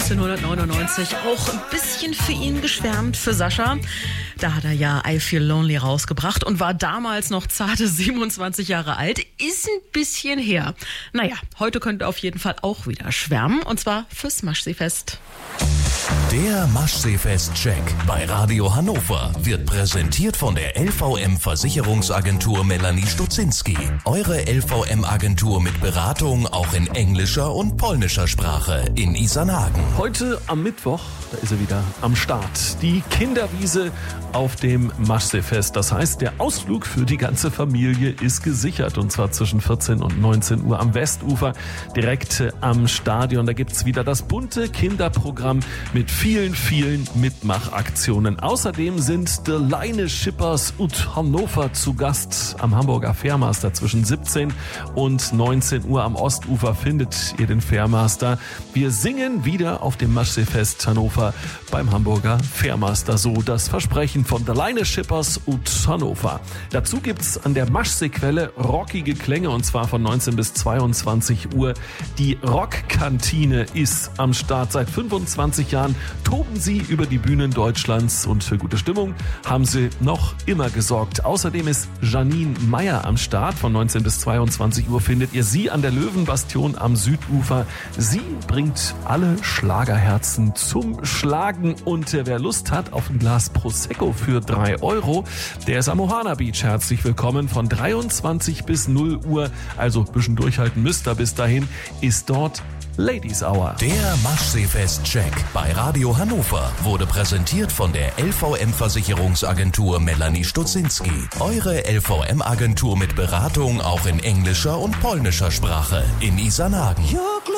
1999 auch ein bisschen für ihn geschwärmt, für Sascha. Da hat er ja I Feel Lonely rausgebracht und war damals noch zarte 27 Jahre alt. Ist ein bisschen her. Naja, heute könnt ihr auf jeden Fall auch wieder schwärmen, und zwar fürs Maschseefest. Der Maschseefest-Check bei Radio Hannover wird präsentiert von der LVM Versicherungsagentur Melanie Stutzinski. Eure LVM-Agentur mit Beratung auch in englischer und polnischer Sprache in Isernhagen. Heute am Mittwoch, da ist er wieder am Start. Die Kinderwiese auf dem Maschseefest. Das heißt, der Ausflug für die ganze Familie ist gesichert. Und zwar zwischen 14 und 19 Uhr am Westufer, direkt am Stadion. Da gibt's wieder das bunte Kinderprogramm mit vielen Mitmachaktionen. Außerdem sind The Leine Schippers und Hannover zu Gast am Hamburger Fährmaster. Zwischen 17 und 19 Uhr am Ostufer findet ihr den Fährmaster. Wir singen wieder auf dem Maschseefest Hannover beim Hamburger Fährmaster. So das Versprechen von The Leine Schippers und Hannover. Dazu gibt's an der Maschseequelle rockige Klänge, und zwar von 19 bis 22 Uhr. Die Rockkantine ist am Start. Seit 25 Jahren toben sie über die Bühnen Deutschlands, und für gute Stimmung haben sie noch immer gesorgt. Außerdem ist Janine Meyer am Start. Von 19 bis 22 Uhr findet ihr sie an der Löwenbastion am Südufer. Sie bringt alle Schlagerherzen zum Schlagen, und wer Lust hat auf ein Glas Prosecco für 3 €, der ist am Ohana Beach. Herzlich willkommen von 23 bis 0 Uhr. Also ein bisschen durchhalten müsst ihr. Bis dahin ist dort Ladies Hour. Der Maschseefest-Check bei Radio Hannover wurde präsentiert von der LVM Versicherungsagentur Melanie Stutzinski. Eure LVM-Agentur mit Beratung auch in englischer und polnischer Sprache in Isernhagen.